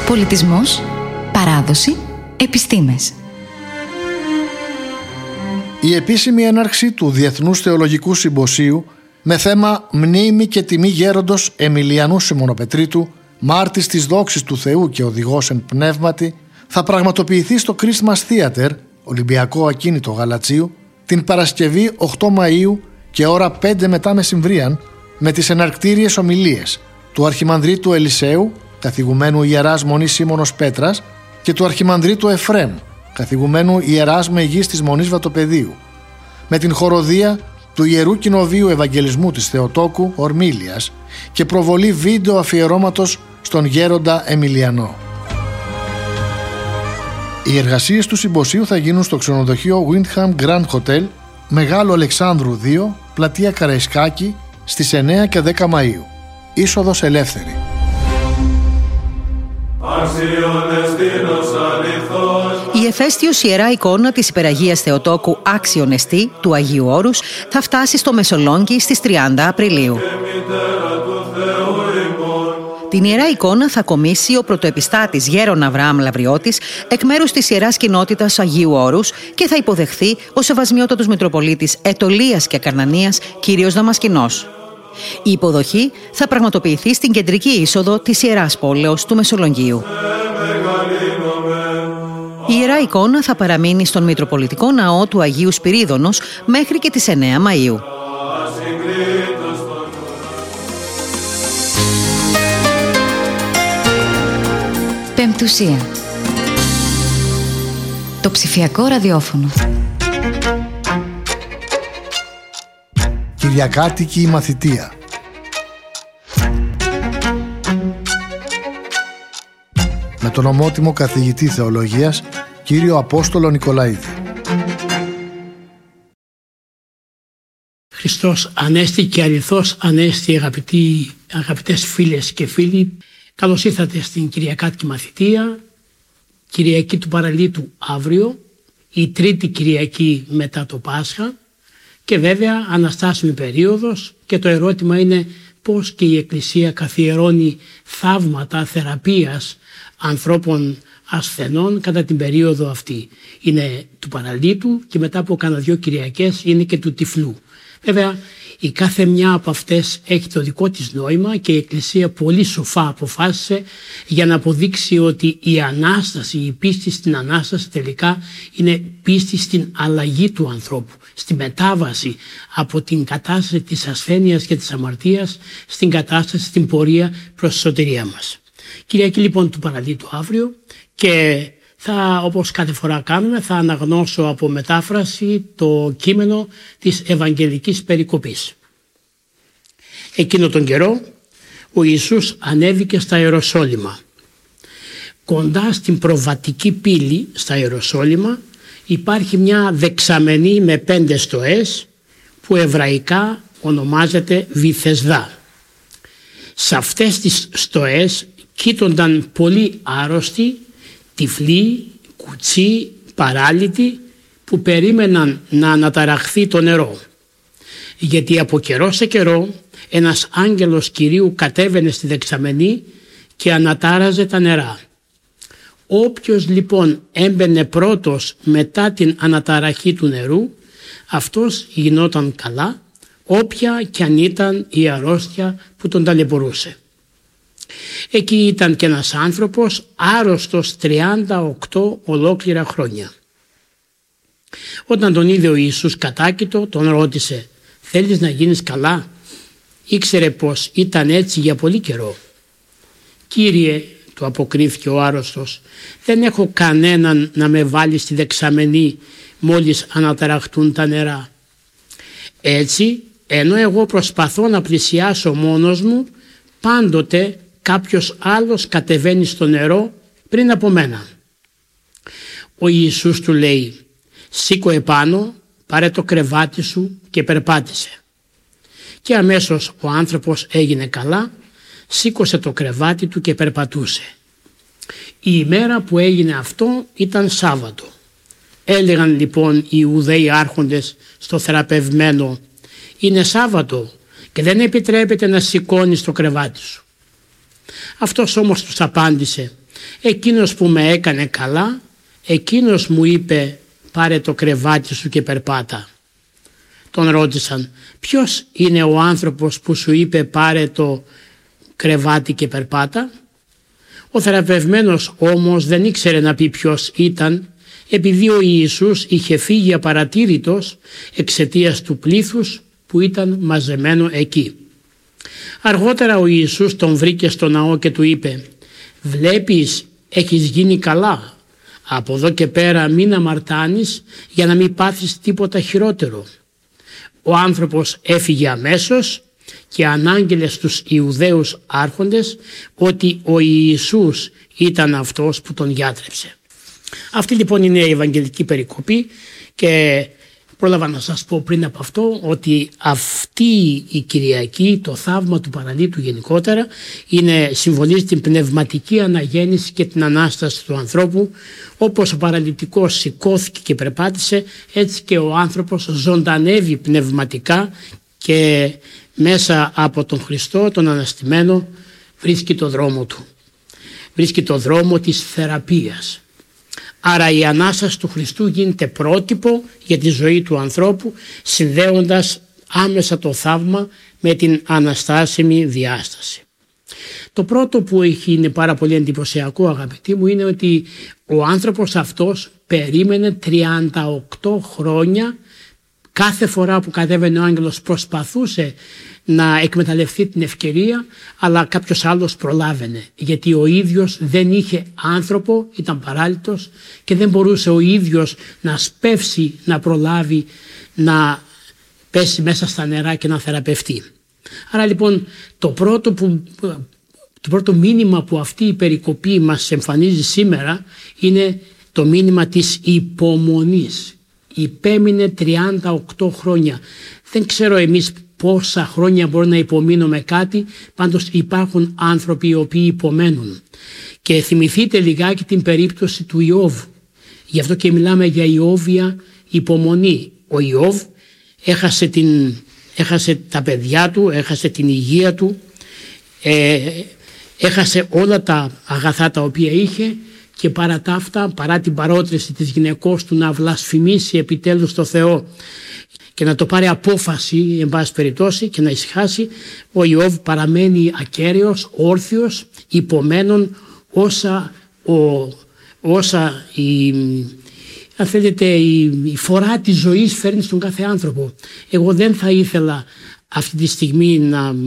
Πολιτισμός, παράδοση, επιστήμες. Η επίσημη έναρξη του Διεθνούς Θεολογικού Συμποσίου με θέμα «Μνήμη και τιμή γέροντος Εμιλιανού Σιμωνοπετρίτου, μάρτης της δόξης του Θεού και οδηγός εν πνεύματι», θα πραγματοποιηθεί στο Christmas Theater, Ολυμπιακό Ακίνητο Γαλατσίου, την Παρασκευή 8 Μαΐου και ώρα 5 μετά μεσημβρίαν, με τις εναρκτήριες ομιλίες του Αρχιμανδρίτου Ελισέου, καθηγουμένου Ιεράς Μονής Σίμωνος Πέτρας, και του Αρχιμανδρίτου Εφρέμ, καθηγουμένου Ιεράς Μεγής της Μονής Βατοπεδίου, με την χοροδία του Ιερού Κοινοβείου Ευαγγελισμού της Θεοτόκου Ορμήλιας και προβολή βίντεο αφιερώματος στον γέροντα Εμιλιανό. Οι εργασίες του συμποσίου θα γίνουν στο ξενοδοχείο Windham Grand Hotel, Μεγάλο Αλεξάνδρου 2, πλατεία Καραϊσκάκη, στις 9 και 10 Μαΐου. Είσοδος ελεύθερη. Η εφαίστειος ιερά εικόνα της Υπεραγίας Θεοτόκου Άξιον Εστί του Αγίου Όρους θα φτάσει στο Μεσολόγγι στις 30 Απριλίου. Την ιερά εικόνα θα κομίσει ο πρωτοεπιστάτης Γέρον Αβραάμ Λαβριώτης εκ μέρους της Ιεράς Κοινότητας Αγίου Όρους και θα υποδεχθεί ο Σεβασμιότατος Μητροπολίτης Αιτωλίας και Καρνανίας κύριος Δαμασκηνός. Η υποδοχή θα πραγματοποιηθεί στην κεντρική είσοδο της Ιεράς Πόλεως του Μεσολογγίου. Η ιερά εικόνα θα παραμείνει στον Μητροπολιτικό Ναό του Αγίου Σπυρίδωνος μέχρι και τις 9 Μαΐου. Πεμπτουσία. Το ψηφιακό ραδιόφωνο. Κυριακάτικη μαθητεία. Με τον ομότιμο καθηγητή θεολογίας, κύριο Απόστολο Νικολαίδη. Χριστός Ανέστη και αληθώς Ανέστη, αγαπητές φίλες και φίλοι. Καλώς ήρθατε στην Κυριακάτικη μαθητεία, Κυριακή του Παραλίτου αύριο, η τρίτη Κυριακή μετά το Πάσχα και βέβαια αναστάσιμη περίοδος, και το ερώτημα είναι πώς και η Εκκλησία καθιερώνει θαύματα θεραπείας ανθρώπων ασθενών κατά την περίοδο αυτή. Είναι του Παραλίτου και μετά από κάνα 2 Κυριακές είναι και του Τυφλού. Βέβαια η κάθε μια από αυτές έχει το δικό της νόημα και η Εκκλησία πολύ σοφά αποφάσισε για να αποδείξει ότι η Ανάσταση, η πίστη στην Ανάσταση τελικά είναι πίστη στην αλλαγή του ανθρώπου, στη μετάβαση από την κατάσταση της ασθένειας και της αμαρτίας στην κατάσταση, στην πορεία προς τη σωτηρία μας. Κυριακή λοιπόν του Παραλίτου αύριο και όπως κάθε φορά κάνουμε, θα αναγνώσω από μετάφραση το κείμενο της Ευαγγελικής Περικοπής. Εκείνο τον καιρό ο Ιησούς ανέβηκε στα Ιεροσόλυμα. Κοντά στην προβατική πύλη στα Ιεροσόλυμα υπάρχει μια δεξαμενή με 5 στοές που εβραϊκά ονομάζεται Βηθεσδά. Σε αυτές τις στοές κοίτονταν πολλοί άρρωστοι, τυφλοί, κουτσοί, παράλυτοι που περίμεναν να αναταραχθεί το νερό. Γιατί από καιρό σε καιρό ένας άγγελος Κυρίου κατέβαινε στη δεξαμενή και ανατάραζε τα νερά. Όποιος λοιπόν έμπαινε πρώτος μετά την αναταραχή του νερού, αυτός γινόταν καλά, όποια κι αν ήταν η αρρώστια που τον ταλαιπωρούσε. Εκεί ήταν και ένας άνθρωπος άρρωστος 38 ολόκληρα χρόνια. Όταν τον είδε ο Ιησούς κατάκητο, τον ρώτησε «Θέλεις να γίνεις καλά?» Ήξερε πως ήταν έτσι για πολύ καιρό. «Κύριε», του αποκρίθηκε ο άρρωστος, «δεν έχω κανέναν να με βάλει στη δεξαμενή μόλις αναταραχτούν τα νερά. Έτσι, ενώ εγώ προσπαθώ να πλησιάσω μόνος μου, πάντοτε κάποιος άλλος κατεβαίνει στο νερό πριν από μένα». Ο Ιησούς του λέει «Σήκω επάνω, πάρε το κρεβάτι σου και περπάτησε». Και αμέσως ο άνθρωπος έγινε καλά, σήκωσε το κρεβάτι του και περπατούσε. Η ημέρα που έγινε αυτό ήταν Σάββατο. Έλεγαν λοιπόν οι Ιουδαίοι άρχοντες στο θεραπευμένο «Είναι Σάββατο και δεν επιτρέπεται να σηκώνεις το κρεβάτι σου». Αυτός όμως τους απάντησε Εκείνος που με έκανε καλά, εκείνος μου είπε πάρε το κρεβάτι σου και περπάτα. Τον ρώτησαν, ποιος είναι ο άνθρωπος που σου είπε πάρε το κρεβάτι και περπάτα? Ο θεραπευμένος όμως δεν ήξερε να πει ποιος ήταν, επειδή ο Ιησούς είχε φύγει απαρατήρητος εξαιτίας του πλήθους που ήταν μαζεμένο εκεί. Αργότερα ο Ιησούς τον βρήκε στο ναό και του είπε, βλέπεις, έχεις γίνει καλά. Από εδώ και πέρα μην αμαρτάνεις για να μην πάθεις τίποτα χειρότερο. Ο άνθρωπος έφυγε αμέσως και ανάγγειλε στους Ιουδαίους άρχοντες ότι ο Ιησούς ήταν αυτός που τον γιάτρεψε. Αυτή λοιπόν είναι η Ευαγγελική περικοπή και πρόλαβα να σας πω πριν από αυτό ότι αυτή η Κυριακή, το θαύμα του παραλίτου γενικότερα, συμβολίζει την πνευματική αναγέννηση και την Ανάσταση του ανθρώπου. Όπως ο παραλυτικός σηκώθηκε και περπάτησε, έτσι και ο άνθρωπος ζωντανεύει πνευματικά και μέσα από τον Χριστό, τον Αναστημένο, βρίσκει το δρόμο του. Βρίσκει το δρόμο της θεραπείας. Άρα η Ανάσταση του Χριστού γίνεται πρότυπο για τη ζωή του ανθρώπου, συνδέοντας άμεσα το θαύμα με την αναστάσιμη διάσταση. Το πρώτο που είναι πάρα πολύ εντυπωσιακό, αγαπητοί μου, είναι ότι ο άνθρωπος αυτός περίμενε 38 χρόνια. Κάθε φορά που κατέβαινε ο άγγελος προσπαθούσε να εκμεταλλευτεί την ευκαιρία, αλλά κάποιος άλλος προλάβαινε, γιατί ο ίδιος δεν είχε άνθρωπο, ήταν παράλυτος και δεν μπορούσε ο ίδιος να σπεύσει, να προλάβει να πέσει μέσα στα νερά και να θεραπευτεί. Άρα λοιπόν το πρώτο μήνυμα που αυτή η περικοπή μας εμφανίζει σήμερα είναι το μήνυμα της υπομονής. Υπέμεινε 38 χρόνια. Δεν ξέρω εμείς πόσα χρόνια μπορεί να υπομείνουμε κάτι, πάντως υπάρχουν άνθρωποι οι οποίοι υπομένουν. Και θυμηθείτε λιγάκι την περίπτωση του Ιώβ. Γι' αυτό και μιλάμε για Ιώβια υπομονή. Ο Ιώβ έχασε τα παιδιά του, έχασε την υγεία του, έχασε όλα τα αγαθά τα οποία είχε και παρά τα αυτά, παρά την παρότριση της γυναικός του να βλασφημίσει επιτέλους το Θεό και να το πάρει απόφαση εν πάση περιπτώσει και να ησυχάσει, ο Ιώβ παραμένει ακέραιος, όρθιος, υπομένων όσα αν θέλετε η φορά της ζωής φέρνει στον κάθε άνθρωπο. Εγώ δεν θα ήθελα αυτή τη στιγμή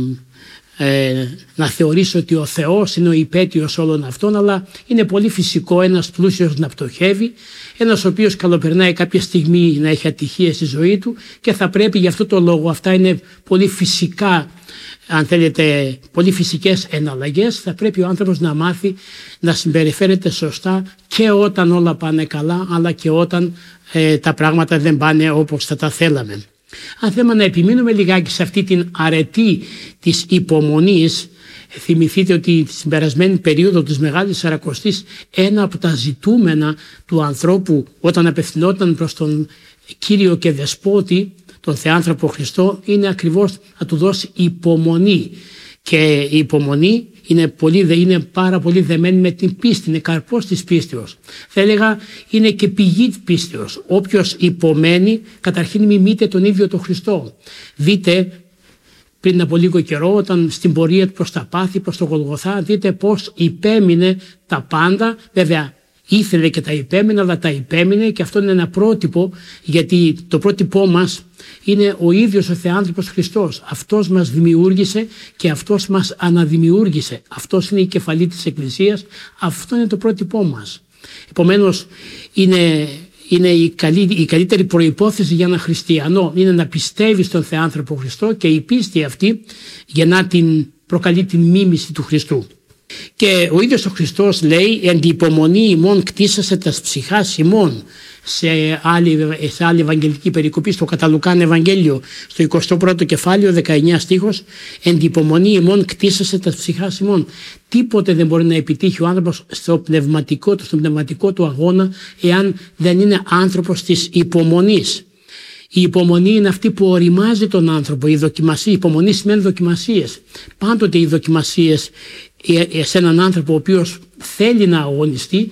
να θεωρήσω ότι ο Θεός είναι ο υπέτειος όλων αυτών, αλλά είναι πολύ φυσικό ένας πλούσιος να πτωχεύει, ένας ο οποίος καλοπερνάει κάποια στιγμή να έχει ατυχία στη ζωή του και θα πρέπει γι' αυτό το λόγο, αυτά είναι πολύ φυσικά, αν θέλετε, πολύ φυσικές εναλλαγές, θα πρέπει ο άνθρωπος να μάθει να συμπεριφέρεται σωστά και όταν όλα πάνε καλά, αλλά και όταν τα πράγματα δεν πάνε όπως θα τα θέλαμε. Αν θέλουμε να επιμείνουμε λιγάκι σε αυτή την αρετή της υπομονής, θυμηθείτε ότι στην περασμένη περίοδο της Μεγάλης Σαρακοστής ένα από τα ζητούμενα του ανθρώπου όταν απευθυνόταν προς τον Κύριο και Δεσπότη, τον Θεάνθρωπο Χριστό, είναι ακριβώς να του δώσει υπομονή. Και η υπομονή είναι πάρα πολύ δεμένη με την πίστη, είναι καρπός της πίστεως. Θα έλεγα είναι και πηγή πίστεως. Όποιος υπομένει καταρχήν μιμείται τον ίδιο τον Χριστό. Δείτε πριν από λίγο καιρό όταν στην πορεία του προς τα πάθη, προς το Γολγοθά, δείτε πώς υπέμεινε τα πάντα. Βέβαια ήθελε και τα υπέμεινε, αλλά τα υπέμεινε και αυτό είναι ένα πρότυπο, γιατί το πρότυπό μας είναι ο ίδιος ο Θεάνθρωπος Χριστός. Αυτός μας δημιούργησε και αυτός μας αναδημιούργησε. Αυτός είναι η κεφαλή της Εκκλησίας. Αυτό είναι το πρότυπό μας. Επομένως είναι η καλύτερη προϋπόθεση για ένα χριστιανό είναι να πιστεύει στον Θεάνθρωπο Χριστό και η πίστη αυτή προκαλεί την μίμηση του Χριστού. Και ο ίδιος ο Χριστός λέει «Εν τη υπομονή ημών κτίσασε τας ψυχάς ημών». Σε άλλη ευαγγελική περικοπή, στο κατά Λουκάν Ευαγγέλιο, στο 21ο κεφάλαιο, 19 στίχος, «Εν τη υπομονή ημών κτίσασε τας ψυχάς ημών». Τίποτε δεν μπορεί να επιτύχει ο άνθρωπος στον πνευματικό του αγώνα εάν δεν είναι άνθρωπος της υπομονής. Η υπομονή είναι αυτή που οριμάζει τον άνθρωπο. Η υπομονή σημαίνει δοκιμασίες. Πάντοτε οι δοκιμασίες σε έναν άνθρωπο ο οποίος θέλει να αγωνιστεί,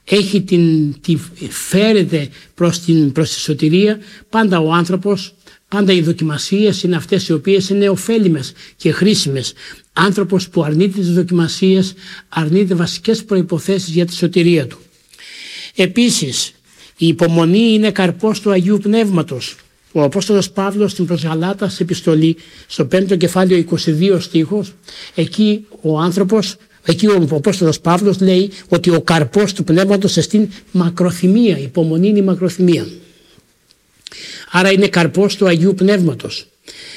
φέρεται προς τη σωτηρία. Πάντα ο άνθρωπος, πάντα οι δοκιμασίες είναι αυτές οι οποίες είναι ωφέλιμες και χρήσιμες. Άνθρωπος που αρνείται τις δοκιμασίες αρνείται βασικές προϋποθέσεις για τη σωτηρία του. Επίσης, η υπομονή είναι καρπός του Αγίου Πνεύματος. Ο Απόστολος Παύλος στην προς Γαλάτας επιστολή, στο 5ο κεφάλαιο 22 στίχος, εκεί ο Απόστολος Παύλος λέει ότι ο καρπός του Πνεύματος εστίν μακροθυμία. Η υπομονή είναι η μακροθυμία. Άρα είναι καρπός του Αγίου Πνεύματος.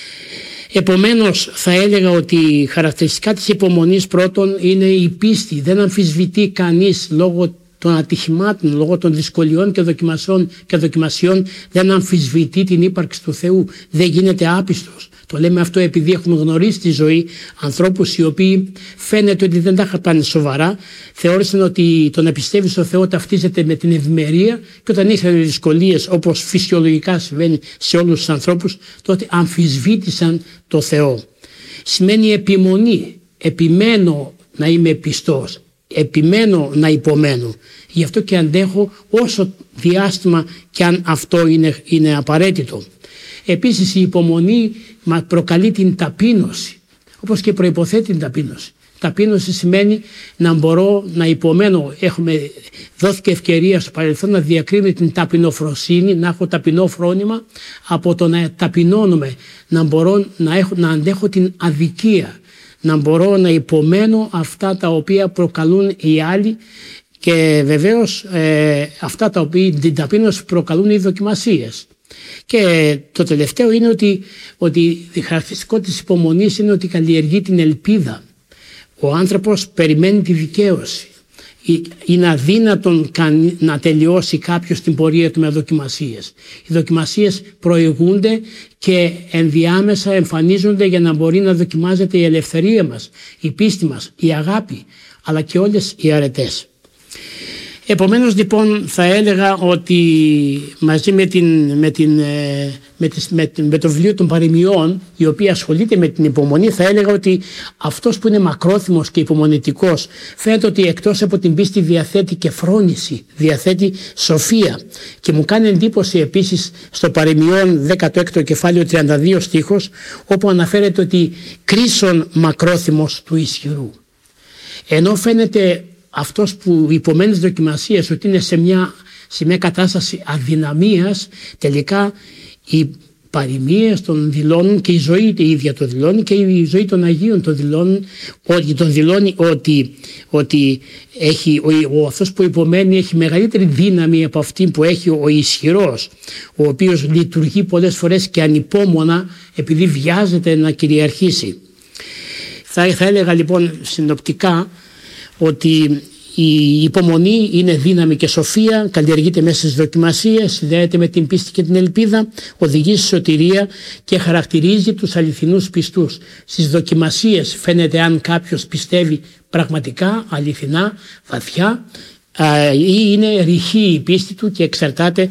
Επομένως θα έλεγα ότι χαρακτηριστικά της υπομονής πρώτον είναι η πίστη. Δεν αμφισβητεί κανείς λόγω των ατυχημάτων, λόγω των δυσκολιών και δοκιμασιών, δεν αμφισβητεί την ύπαρξη του Θεού, δεν γίνεται άπιστος. Το λέμε αυτό επειδή έχουμε γνωρίσει τη ζωή ανθρώπους οι οποίοι φαίνεται ότι δεν τα είχαν πάνε σοβαρά, θεώρησαν ότι το να πιστεύει στο Θεό ταυτίζεται με την ευημερία, και όταν είχαν δυσκολίες, όπως φυσιολογικά συμβαίνει σε όλους τους ανθρώπους, τότε αμφισβήτησαν το Θεό. Σημαίνει επιμονή, επιμένω να είμαι πιστός, επιμένω να υπομένω. Γι' αυτό και αντέχω όσο διάστημα και αν αυτό είναι απαραίτητο. Επίσης η υπομονή προκαλεί την ταπείνωση, όπως και προϋποθέτει την ταπείνωση. Ταπείνωση σημαίνει να μπορώ να υπομένω. Δόθηκε ευκαιρία στο παρελθόν να διακρίνει την ταπεινοφροσύνη, να έχω ταπεινό φρόνημα, από το να ταπεινώνομαι, να μπορώ να αντέχω την αδικία, να μπορώ να υπομένω αυτά τα οποία προκαλούν οι άλλοι, και βεβαίως αυτά τα οποία την ταπείνωση προκαλούν οι δοκιμασίες. Και το τελευταίο είναι ότι η χαρακτηριστικό της υπομονής είναι ότι καλλιεργεί την ελπίδα. Ο άνθρωπος περιμένει τη δικαίωση. Είναι αδύνατον να τελειώσει κάποιος την πορεία του με δοκιμασίες. Οι δοκιμασίες προηγούνται και ενδιάμεσα εμφανίζονται για να μπορεί να δοκιμάζεται η ελευθερία μας, η πίστη μας, η αγάπη, αλλά και όλες οι αρετές. Επομένως λοιπόν θα έλεγα ότι μαζί με το βιβλίο των παροιμιών, η οποία ασχολείται με την υπομονή, θα έλεγα ότι αυτός που είναι μακρόθυμος και υπομονητικός φαίνεται ότι εκτός από την πίστη διαθέτει και φρόνηση, διαθέτει σοφία. Και μου κάνει εντύπωση επίσης στο παροιμιών 16ο κεφάλαιο 32 στίχος, όπου αναφέρεται ότι κρίσον μακρόθυμος του ισχυρού. Ενώ φαίνεται αυτός που υπομένει τις δοκιμασίες ότι είναι σε μια κατάσταση αδυναμίας, τελικά οι παροιμίες τον δηλώνουν, και η ζωή η ίδια το δηλώνει, και η ζωή των Αγίων τον δηλώνει ότι αυτός που υπομένει έχει μεγαλύτερη δύναμη από αυτή που έχει ο ισχυρός, ο οποίος λειτουργεί πολλές φορές και ανυπόμονα επειδή βιάζεται να κυριαρχήσει. Θα έλεγα λοιπόν συνοπτικά ότι η υπομονή είναι δύναμη και σοφία, καλλιεργείται μέσα στις δοκιμασίες, συνδέεται με την πίστη και την ελπίδα, οδηγεί στη σωτηρία και χαρακτηρίζει τους αληθινούς πιστούς. Στις δοκιμασίες φαίνεται αν κάποιος πιστεύει πραγματικά, αληθινά, βαθιά, ή είναι ρηχή η πίστη του και εξαρτάται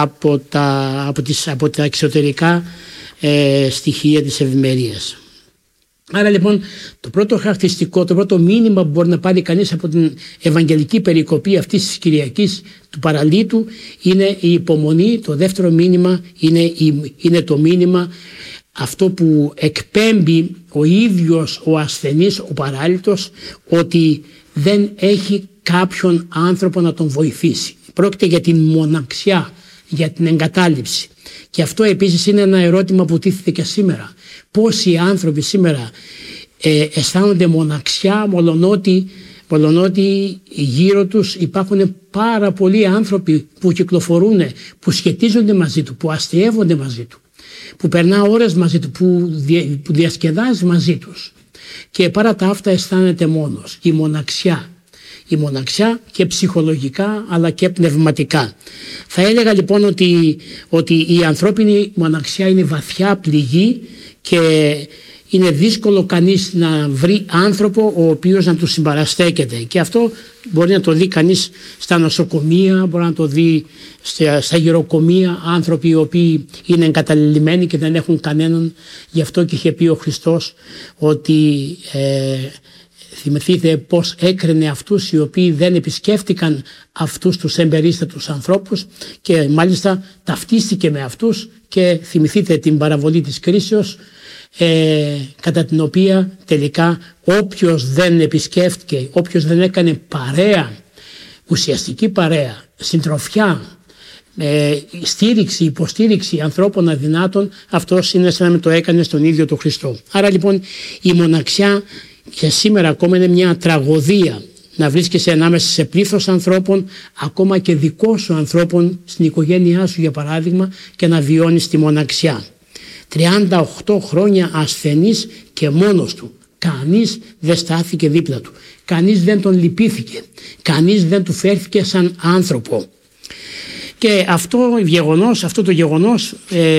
από τα εξωτερικά στοιχεία της ευημερίας. Άρα λοιπόν το πρώτο χαρακτηριστικό, το πρώτο μήνυμα που μπορεί να πάρει κανείς από την Ευαγγελική περικοπή αυτής της Κυριακής του παραλίτου είναι η υπομονή. Το δεύτερο μήνυμα είναι το μήνυμα αυτό που εκπέμπει ο ίδιος ο ασθενής, ο παράλυτος, ότι δεν έχει κάποιον άνθρωπο να τον βοηθήσει. Πρόκειται για την μοναξιά, για την εγκατάλειψη. Και αυτό επίσης είναι ένα ερώτημα που τίθεται και σήμερα. Πόσοι άνθρωποι σήμερα αισθάνονται μοναξιά, μολονότι γύρω τους υπάρχουν πάρα πολλοί άνθρωποι που κυκλοφορούν, που σχετίζονται μαζί του, που αστειεύονται μαζί του, που περνά ώρες μαζί του, που διασκεδάζει μαζί τους, και παρά τα αυτά αισθάνεται μόνος. Η μοναξιά και ψυχολογικά αλλά και πνευματικά. Θα έλεγα λοιπόν ότι η ανθρώπινη μοναξιά είναι βαθιά πληγή, και είναι δύσκολο κανείς να βρει άνθρωπο ο οποίος να του συμπαραστέκεται, και αυτό μπορεί να το δει κανείς στα νοσοκομεία, μπορεί να το δει στα γεροκομεία, άνθρωποι οι οποίοι είναι εγκαταλελειμμένοι και δεν έχουν κανέναν. Γι' αυτό και είχε πει ο Χριστός ότι θυμηθείτε πως έκρινε αυτούς οι οποίοι δεν επισκέφτηκαν αυτούς τους εμπερίστατους ανθρώπους, και μάλιστα ταυτίστηκε με αυτούς, και θυμηθείτε την παραβολή της κρίσεως, κατά την οποία τελικά όποιος δεν επισκέφτηκε, όποιος δεν έκανε παρέα, ουσιαστική παρέα, συντροφιά, στήριξη, υποστήριξη ανθρώπων αδυνάτων, αυτός είναι σαν να το έκανε στον ίδιο τον Χριστό. Άρα λοιπόν η μοναξιά και σήμερα ακόμα είναι μια τραγωδία, να βρίσκεσαι ανάμεσα σε πλήθος ανθρώπων, ακόμα και δικό σου ανθρώπων στην οικογένειά σου για παράδειγμα, και να βιώνεις τη μοναξιά. 38 χρόνια ασθενής και μόνος του. Κανείς δεν στάθηκε δίπλα του. Κανείς δεν τον λυπήθηκε. Κανείς δεν του φέρθηκε σαν άνθρωπο. Και αυτό το γεγονός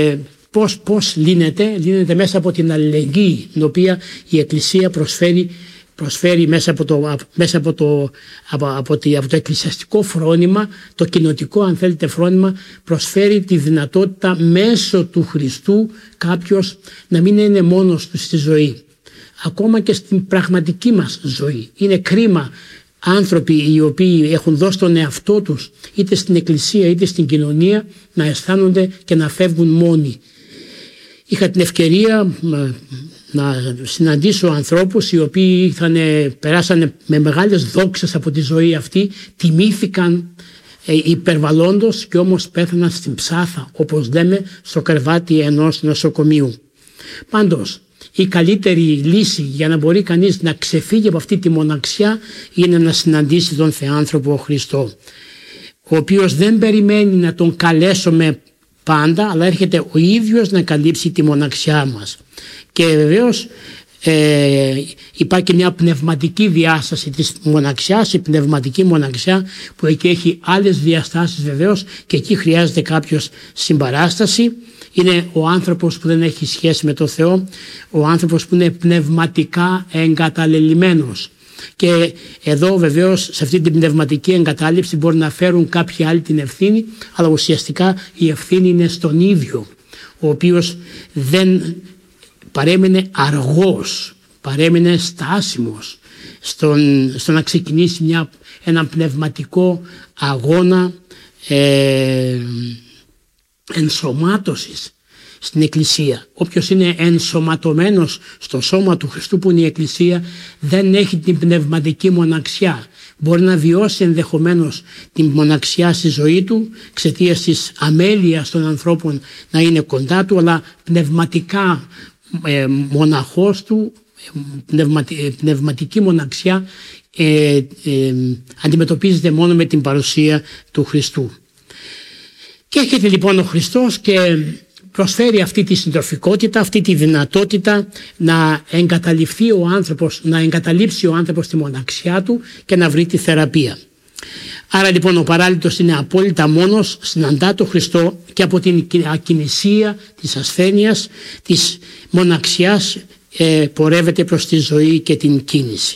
πώς λύνεται μέσα από την αλληλεγγύη την οποία η Εκκλησία προσφέρει μέσα από το εκκλησιαστικό φρόνημα, το κοινοτικό αν θέλετε φρόνημα, προσφέρει τη δυνατότητα μέσω του Χριστού κάποιος να μην είναι μόνος του στη ζωή. Ακόμα και στην πραγματική μας ζωή. Είναι κρίμα άνθρωποι οι οποίοι έχουν δώσει τον εαυτό τους είτε στην εκκλησία είτε στην κοινωνία να αισθάνονται και να φεύγουν μόνοι. Είχα την ευκαιρία να συναντήσω ανθρώπους οι οποίοι περάσανε με μεγάλες δόξες από τη ζωή αυτή, τιμήθηκαν υπερβαλλόντος και όμως πέθαναν στην ψάθα, όπως λέμε, στο κρεβάτι ενός νοσοκομείου. Πάντως, η καλύτερη λύση για να μπορεί κανείς να ξεφύγει από αυτή τη μοναξιά είναι να συναντήσει τον Θεάνθρωπο Χριστό, ο οποίος δεν περιμένει να τον καλέσουμε πάντα, αλλά έρχεται ο ίδιος να καλύψει τη μοναξιά μας. Και βεβαίως υπάρχει μια πνευματική διάσταση της μοναξιάς, η πνευματική μοναξιά που εκεί έχει άλλες διαστάσεις βεβαίως, και εκεί χρειάζεται κάποιος συμπαράσταση. Είναι ο άνθρωπος που δεν έχει σχέση με τον Θεό, ο άνθρωπος που είναι πνευματικά εγκαταλελειμμένος. Και εδώ βεβαίως σε αυτή την πνευματική εγκατάλειψη μπορεί να φέρουν κάποιοι άλλοι την ευθύνη, αλλά ουσιαστικά η ευθύνη είναι στον ίδιο, ο οποίος δεν παρέμεινε αργός, παρέμεινε στάσιμος στο να ξεκινήσει έναν πνευματικό αγώνα ενσωμάτωσης στην Εκκλησία. Όποιος είναι ενσωματωμένος στο σώμα του Χριστού που είναι η Εκκλησία δεν έχει την πνευματική μοναξιά. Μπορεί να βιώσει ενδεχομένως την μοναξιά στη ζωή του εξαιτίας της αμέλειας των ανθρώπων να είναι κοντά του, αλλά πνευματικά μοναχός του, πνευματική μοναξιά αντιμετωπίζεται μόνο με την παρουσία του Χριστού. Και έρχεται λοιπόν ο Χριστός και προσφέρει αυτή τη συντροφικότητα, αυτή τη δυνατότητα να εγκαταλείψει ο άνθρωπος τη μοναξιά του και να βρει τη θεραπεία. Άρα λοιπόν ο παράλυτος είναι απόλυτα μόνος, συναντά τον Χριστό και από την ακινησία της ασθένειας, της μοναξιάς πορεύεται προς τη ζωή και την κίνηση.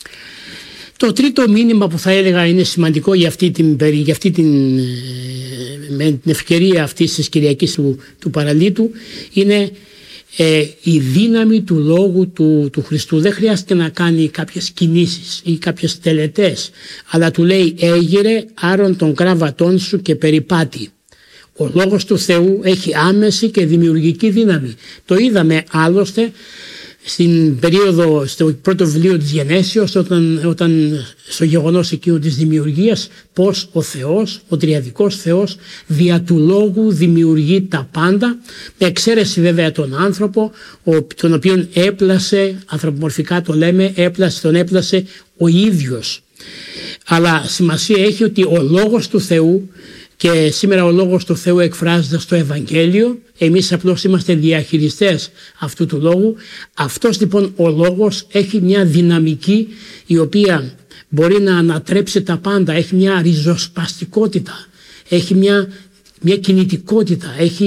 Το τρίτο μήνυμα που θα έλεγα είναι σημαντικό για αυτή την ευκαιρία αυτής της Κυριακής του παραλίτου είναι η δύναμη του λόγου του Χριστού. Δεν χρειάζεται να κάνει κάποιες κινήσεις ή κάποιες τελετές, αλλά του λέει «Έγειρε άρον των κράβατών σου και περιπάτη». Ο λόγος του Θεού έχει άμεση και δημιουργική δύναμη. Το είδαμε άλλωστε στην περίοδο, στο πρώτο βιβλίο της Γενέσεως, όταν στο γεγονός εκείνο της δημιουργίας, πως ο Θεός, ο τριαδικός Θεός, δια του λόγου δημιουργεί τα πάντα, με εξαίρεση βέβαια τον άνθρωπο, τον οποίον έπλασε, ανθρωπομορφικά το λέμε, τον έπλασε ο ίδιος. Αλλά σημασία έχει ότι ο λόγος του Θεού, και σήμερα ο λόγος του Θεού εκφράζεται στο Ευαγγέλιο, εμείς απλώς είμαστε διαχειριστές αυτού του λόγου. Αυτός λοιπόν ο λόγος έχει μια δυναμική η οποία μπορεί να ανατρέψει τα πάντα, έχει μια ριζοσπαστικότητα, έχει μια κινητικότητα, έχει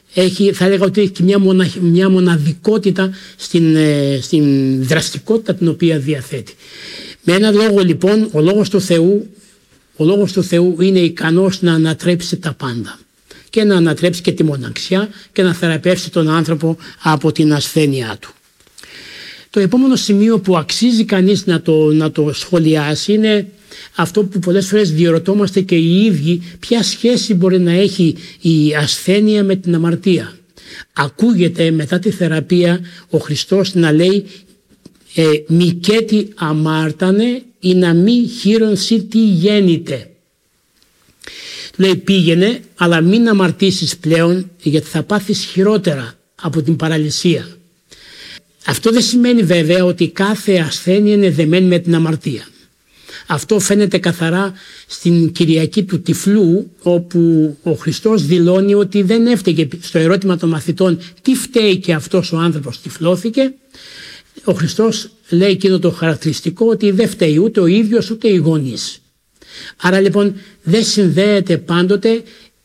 θα έλεγα ότι έχει και μια μοναδικότητα στην δραστικότητα την οποία διαθέτει. Με έναν λόγο λοιπόν, ο λόγος του Θεού είναι ικανός να ανατρέψει τα πάντα και να ανατρέψει και τη μοναξιά και να θεραπεύσει τον άνθρωπο από την ασθένειά του. Το επόμενο σημείο που αξίζει κανείς να το σχολιάσει είναι αυτό που πολλές φορές διερωτόμαστε και οι ίδιοι, ποια σχέση μπορεί να έχει η ασθένεια με την αμαρτία. Ακούγεται μετά τη θεραπεία ο Χριστός να λέει «Μικέτι αμάρτανε ή να μη χείρον σύ τι γέννητε». Λέει πήγαινε αλλά μην αμαρτήσεις πλέον, γιατί θα πάθεις χειρότερα από την παραλυσία. Αυτό δεν σημαίνει βέβαια ότι κάθε ασθένεια είναι δεμένη με την αμαρτία. Αυτό φαίνεται καθαρά στην Κυριακή του Τυφλού, όπου ο Χριστός δηλώνει ότι δεν έφταιγε. Στο ερώτημα των μαθητών τι φταίει και αυτός ο άνθρωπος τυφλώθηκε, ο Χριστός λέει εκείνο το χαρακτηριστικό ότι δεν φταίει ούτε ο ίδιος ούτε οι γονείς. Άρα λοιπόν δεν συνδέονται πάντοτε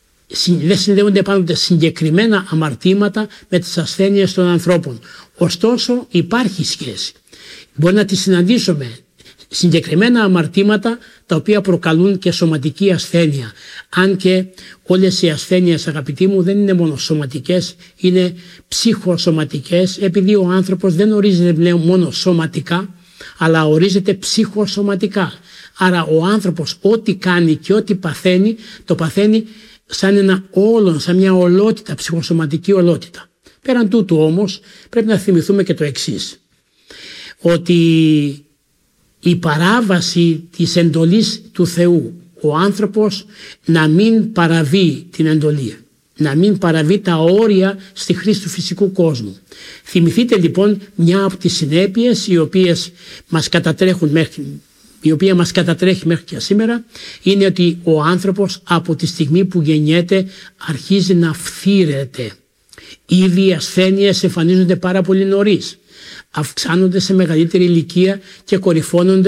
συγκεκριμένα αμαρτήματα με τις ασθένειες των ανθρώπων. Ωστόσο υπάρχει σχέση. Μπορεί να τις συναντήσουμε, συγκεκριμένα αμαρτήματα τα οποία προκαλούν και σωματική ασθένεια. Αν και όλες οι ασθένειες, αγαπητοί μου, δεν είναι μόνο σωματικές, είναι ψυχοσωματικές, επειδή ο άνθρωπος δεν ορίζεται μόνο σωματικά, αλλά ορίζεται ψυχοσωματικά. Άρα ο άνθρωπος ό,τι κάνει και ό,τι παθαίνει, το παθαίνει σαν ένα όλον, σαν μια ολότητα, ψυχοσωματική ολότητα. Πέραν τούτου όμως πρέπει να θυμηθούμε και το εξής, ότι η παράβαση της εντολής του Θεού, ο άνθρωπος να μην παραβεί την εντολή, να μην παραβεί τα όρια στη χρήση του φυσικού κόσμου. Θυμηθείτε λοιπόν μια από τις συνέπειες η οποία μας κατατρέχει μέχρι και σήμερα, είναι ότι ο άνθρωπος από τη στιγμή που γεννιέται αρχίζει να φθήρεται. Ήδη οι ασθένειες εμφανίζονται πάρα πολύ νωρίς, αυξάνονται σε μεγαλύτερη ηλικία και κορυφώνονται